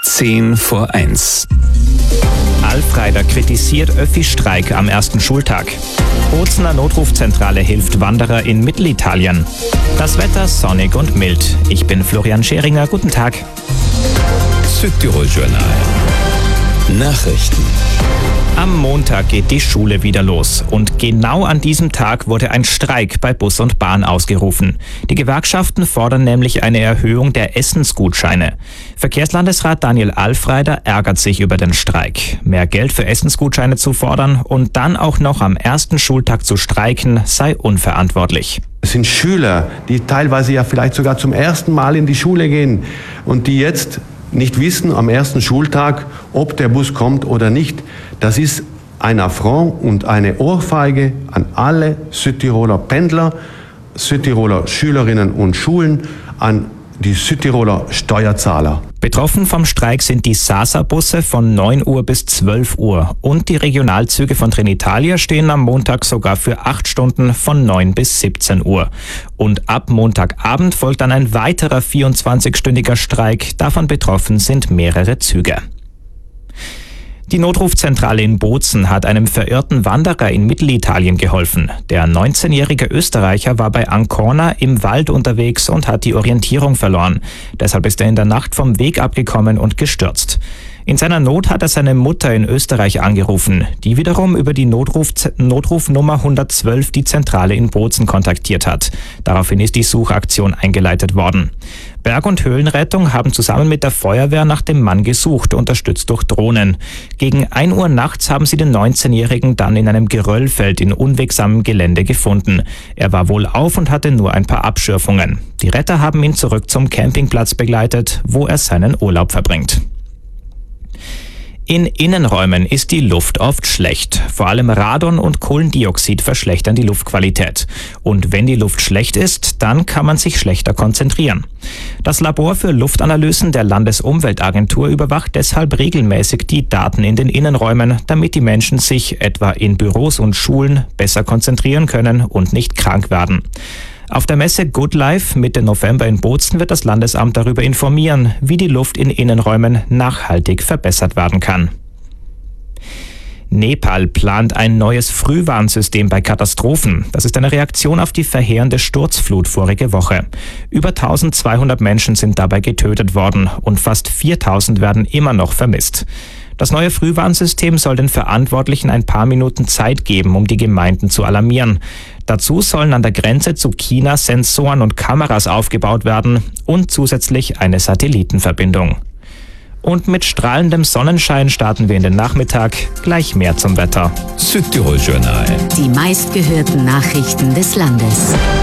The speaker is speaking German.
10:10. Alfreider kritisiert Öffi-Streik am ersten Schultag. Bozener Notrufzentrale hilft Wanderer in Mittelitalien. Das Wetter sonnig und mild. Ich bin Florian Scheringer. Guten Tag. Südtirol Journal. Nachrichten. Am Montag geht die Schule wieder los und genau an diesem Tag wurde ein Streik bei Bus und Bahn ausgerufen. Die Gewerkschaften fordern nämlich eine Erhöhung der Essensgutscheine. Verkehrslandesrat Daniel Alfreider ärgert sich über den Streik. Mehr Geld für Essensgutscheine zu fordern und dann auch noch am ersten Schultag zu streiken, sei unverantwortlich. Es sind Schüler, die teilweise ja vielleicht sogar zum ersten Mal in die Schule gehen und die jetzt nicht wissen am ersten Schultag, ob der Bus kommt oder nicht. Das ist ein Affront und eine Ohrfeige an alle Südtiroler Pendler, Südtiroler Schülerinnen und Schulen, an die Südtiroler Steuerzahler. Betroffen vom Streik sind die Sasa-Busse von 9 Uhr bis 12 Uhr und die Regionalzüge von Trenitalia stehen am Montag sogar für 8 Stunden von 9 bis 17 Uhr. Und ab Montagabend folgt dann ein weiterer 24-stündiger Streik. Davon betroffen sind mehrere Züge. Die Notrufzentrale in Bozen hat einem verirrten Wanderer in Mittelitalien geholfen. Der 19-jährige Österreicher war bei Ancona im Wald unterwegs und hat die Orientierung verloren. Deshalb ist er in der Nacht vom Weg abgekommen und gestürzt. In seiner Not hat er seine Mutter in Österreich angerufen, die wiederum über die Notrufnummer 112 die Zentrale in Bozen kontaktiert hat. Daraufhin ist die Suchaktion eingeleitet worden. Berg- und Höhlenrettung haben zusammen mit der Feuerwehr nach dem Mann gesucht, unterstützt durch Drohnen. Gegen 1 Uhr nachts haben sie den 19-Jährigen dann in einem Geröllfeld in unwegsamem Gelände gefunden. Er war wohlauf und hatte nur ein paar Abschürfungen. Die Retter haben ihn zurück zum Campingplatz begleitet, wo er seinen Urlaub verbringt. In Innenräumen ist die Luft oft schlecht. Vor allem Radon und Kohlendioxid verschlechtern die Luftqualität. Und wenn die Luft schlecht ist, dann kann man sich schlechter konzentrieren. Das Labor für Luftanalysen der Landesumweltagentur überwacht deshalb regelmäßig die Daten in den Innenräumen, damit die Menschen sich etwa in Büros und Schulen besser konzentrieren können und nicht krank werden. Auf der Messe Good Life Mitte November in Bozen wird das Landesamt darüber informieren, wie die Luft in Innenräumen nachhaltig verbessert werden kann. Nepal plant ein neues Frühwarnsystem bei Katastrophen. Das ist eine Reaktion auf die verheerende Sturzflut vorige Woche. Über 1200 Menschen sind dabei getötet worden und fast 4000 werden immer noch vermisst. Das neue Frühwarnsystem soll den Verantwortlichen ein paar Minuten Zeit geben, um die Gemeinden zu alarmieren. Dazu sollen an der Grenze zu China Sensoren und Kameras aufgebaut werden und zusätzlich eine Satellitenverbindung. Und mit strahlendem Sonnenschein starten wir in den Nachmittag. Gleich mehr zum Wetter. Südtirol Journal. Die meistgehörten Nachrichten des Landes.